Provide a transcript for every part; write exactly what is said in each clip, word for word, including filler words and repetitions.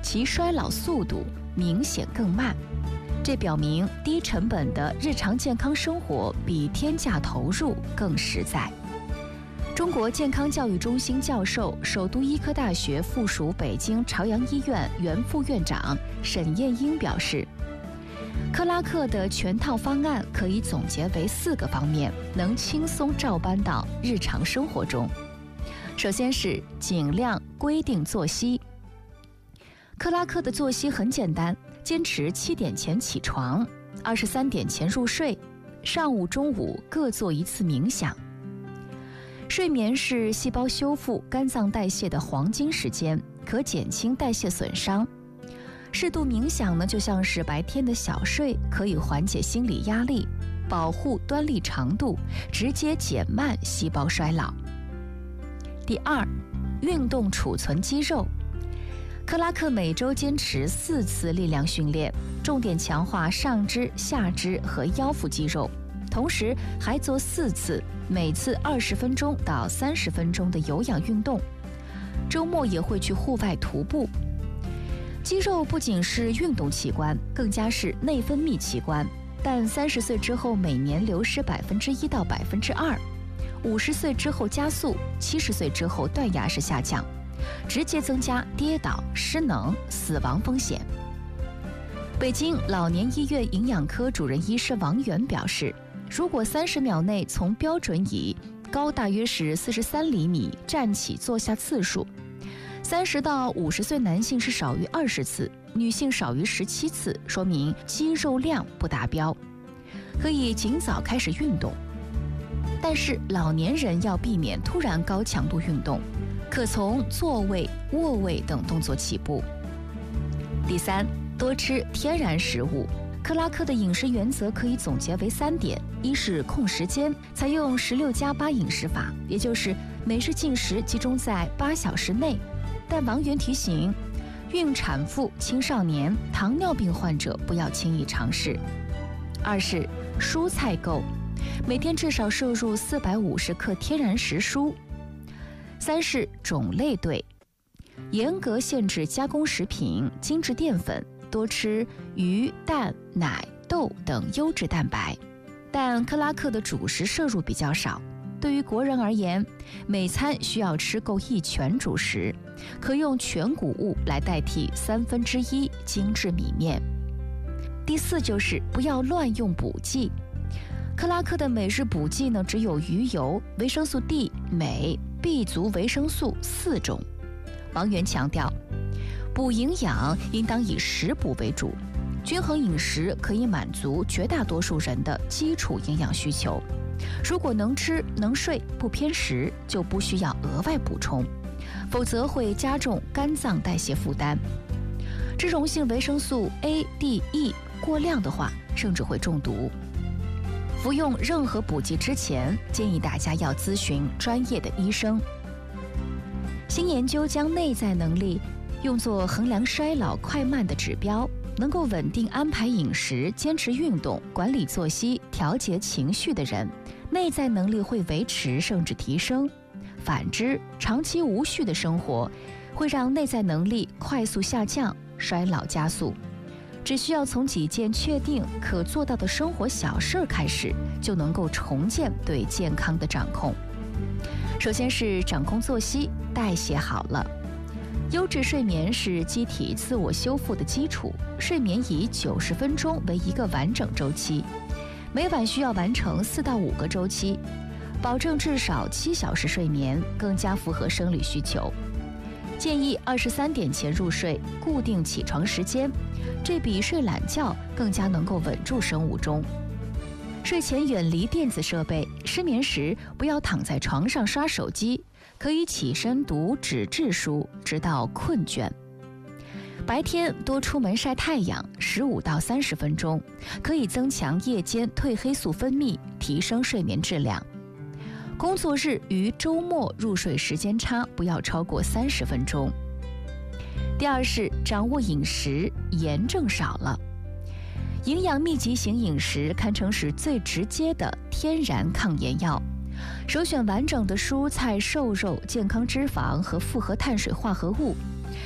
其衰老速度明显更慢。这表明低成本的日常健康生活比天价投入更实在。中国健康教育中心教授、首都医科大学附属北京朝阳医院原副院长沈燕英表示，克拉克的全套方案可以总结为四个方面，能轻松照搬到日常生活中。首先是尽量规定作息。克拉克的作息很简单，坚持七点前起床，二十三点前入睡，上午、中午各做一次冥想。睡眠是细胞修复、肝脏代谢的黄金时间，可减轻代谢损伤。适度冥想呢，就像是白天的小睡，可以缓解心理压力，保护端粒长度，直接减慢细胞衰老。第二，运动储存肌肉。克拉克每周坚持四次力量训练，重点强化上肢、下肢和腰腹肌肉，同时还做四次，每次二十分钟到三十分钟的有氧运动。周末也会去户外徒步。肌肉不仅是运动器官，更加是内分泌器官，但三十岁之后每年流失百分之一到百分之二，五十岁之后加速，七十岁之后断崖式下降，直接增加跌倒、失能、死亡风险。北京老年医院营养科主任医师王源表示，如果三十秒内从标准椅高大约是四十三厘米站起坐下次数，三十到五十岁男性是少于二十次，女性少于十七次，说明肌肉量不达标，可以尽早开始运动。但是老年人要避免突然高强度运动，可从坐位、卧位等动作起步。第三，多吃天然食物。克拉克的饮食原则可以总结为三点：一是控时间，采用十六加八饮食法，也就是每日进食集中在八小时内。但王源提醒，孕产妇、青少年、糖尿病患者不要轻易尝试。二是蔬菜够，每天至少摄入四百五十克天然实蔬。三是种类对，严格限制加工食品、精致淀粉，多吃鱼、蛋、奶、豆等优质蛋白。但克拉克的主食摄入比较少，对于国人而言，每餐需要吃够一拳主食，可用全谷物来代替三分之一精致米面。第四就是不要乱用补剂。克拉克的每日补剂呢，只有鱼油、维生素 D、镁、B 族维生素四种。王源强调，补营养应当以食补为主，均衡饮食可以满足绝大多数人的基础营养需求。如果能吃能睡不偏食，就不需要额外补充，否则会加重肝脏代谢负担。脂溶性维生素 A、D、E 过量的话，甚至会中毒。服用任何补剂之前，建议大家要咨询专业的医生。新研究将内在能力用作衡量衰老快慢的指标，能够稳定安排饮食、坚持运动、管理作息、调节情绪的人，内在能力会维持甚至提升。反之，长期无序的生活会让内在能力快速下降，衰老加速。只需要从几件确定可做到的生活小事开始，就能够重建对健康的掌控。首先是掌控作息，代谢好了。优质睡眠是机体自我修复的基础，睡眠以九十分钟为一个完整周期，每晚需要完成四到五个周期，保证至少七小时睡眠，更加符合生理需求。建议二十三点前入睡，固定起床时间，这比睡懒觉更加能够稳住生物钟。睡前远离电子设备，失眠时不要躺在床上刷手机，可以起身读纸质书，直到困倦。白天多出门晒太阳，十五到三十分钟，可以增强夜间褪黑素分泌，提升睡眠质量。工作日与周末入睡时间差不要超过三十分钟。第二是掌握饮食，炎症少了。营养密集型饮食堪称是最直接的天然抗炎药，首选完整的蔬菜、瘦肉、健康脂肪和复合碳水化合物，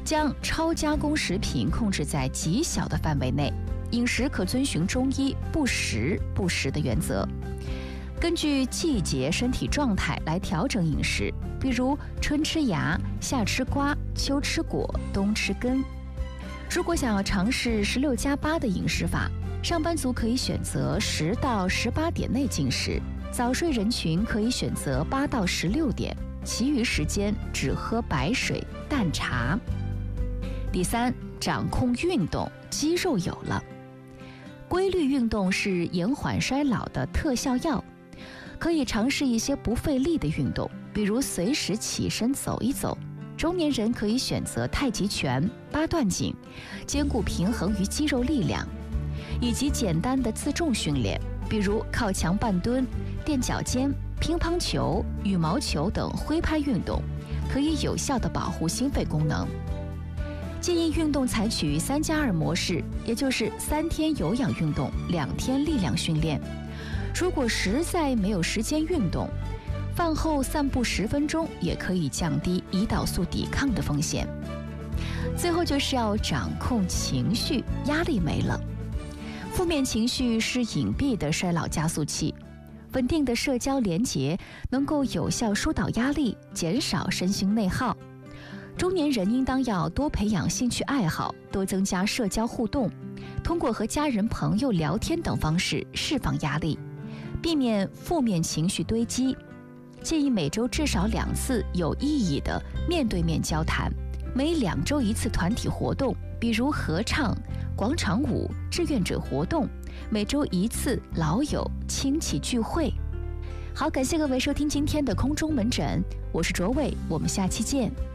将超加工食品控制在极小的范围内，饮食可遵循中医不食不食的原则，根据季节、身体状态来调整饮食，比如春吃芽，夏吃瓜，秋吃果，冬吃根。如果想要尝试十六加八的饮食法，上班族可以选择十到十八点内进食，早睡人群可以选择八到十六点，其余时间只喝白水、淡茶。第三，掌控运动，肌肉有了。规律运动是延缓衰老的特效药，可以尝试一些不费力的运动，比如随时起身走一走。中年人可以选择太极拳、八段锦，兼顾平衡与肌肉力量，以及简单的自重训练，比如靠墙半蹲、垫脚尖、乒乓球、羽毛球等挥拍运动，可以有效地保护心肺功能。建议运动采取三加二模式，也就是三天有氧运动，两天力量训练。如果实在没有时间运动，饭后散步十分钟也可以降低胰岛素抵抗的风险。最后就是要掌控情绪，压力没了。负面情绪是隐蔽的衰老加速器，稳定的社交连结能够有效疏导压力，减少身心内耗。中年人应当要多培养兴趣爱好，多增加社交互动，通过和家人朋友聊天等方式释放压力，避免负面情绪堆积。建议每周至少两次有意义的面对面交谈，每两周一次团体活动，比如合唱、广场舞、志愿者活动，每周一次老友亲戚聚会。好，感谢各位收听今天的空中门诊，我是卓伟，我们下期见。